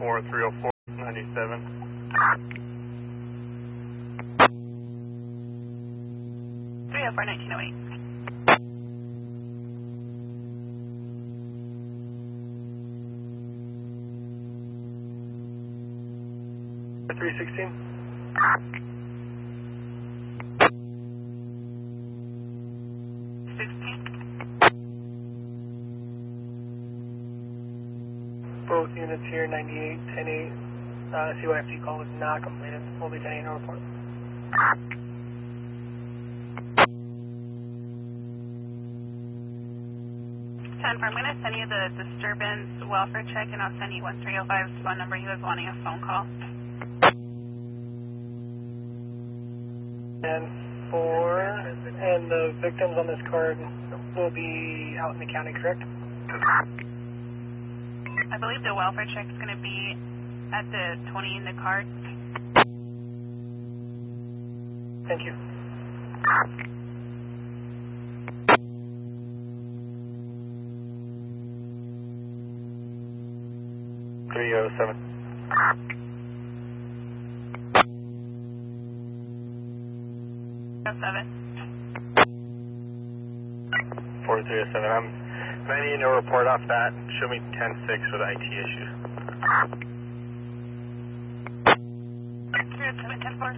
4304 97. 304 1908. 316. Both units here, 98, 10-8. CYFT call was not completed. We'll be 10-8 no report. I'm going to send you the disturbance welfare check, and I'll send you 1305's phone number. He was wanting a phone call. And the victims on this card will be out in the county, correct? I believe the welfare check is going to be at the 20 in the card. Thank you. Three 7. 07. 4307. I'm 98 no report off that. Show me 10-6 for the IT issue. 307 10-4.